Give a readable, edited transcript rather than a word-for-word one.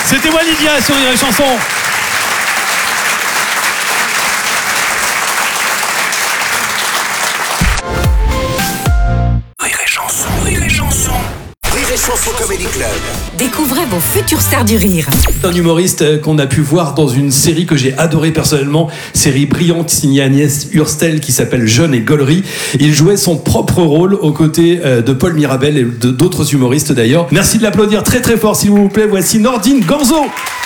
C'était moi Lydia sur Rire et Chanson. Rire et Chanson, Rire et Chanson. Rire et Chanson Comedy Club. Découvrez vos futures stars du rire. Un humoriste qu'on a pu voir dans une série que j'ai adorée personnellement, série brillante signée Agnès Hurstel qui s'appelle Jeune et Gaulerie. Il jouait son propre rôle aux côtés de Paul Mirabel et d'autres humoristes d'ailleurs. Merci de l'applaudir très très fort s'il vous plaît. Voici Nordine Gorzo.